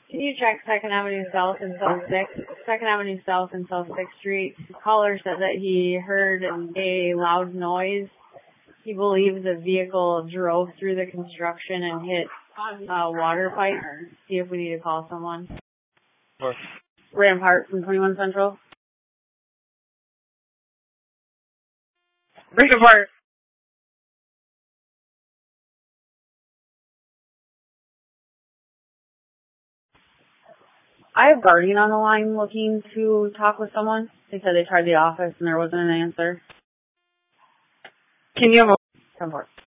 Can you check Second Avenue South and South 6th? Second Avenue South and South 6th Street. The caller said that he heard a loud noise. He believes a vehicle drove through the construction and hit a water pipe. See if we need to call someone. What? Rampart from 21 Central. Rampart. I have Guardian on the line looking to talk with someone. They said they tried the office and there wasn't an answer. Can you have a... Come forward.